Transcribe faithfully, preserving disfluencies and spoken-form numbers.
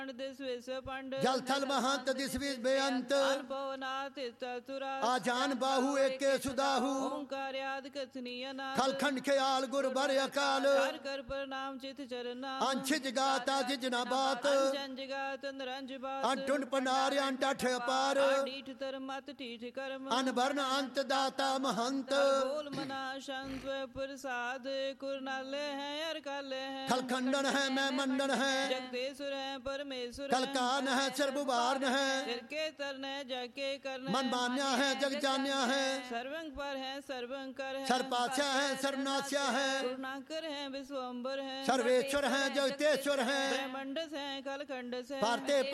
जल थल महंत दिस विज बेअंत आजान बाहु एके सुदाहु खलखंड ख्याल गुर बर अकाल अंशिज गाता जिजना बात अंटुन पनार अंट अपार अनबरन अंत दाता महंत प्रसाद कुरनाले हैं अरकाले हैं खलखंडन है मैं मंडन है जगदेश्वर है परमेश्वर कलकान है सर्वभारन है के तरने जाके करने मन मान्या है जग जान्या है सर्वंग पर है सर्वंकर है सर्पाचा है सर्वनाश्या है गुरुनाकर है विश्वम्बर है सर्वेश्वर है जगतेश्वर है ब्रह्मंड है कलखंड से भारते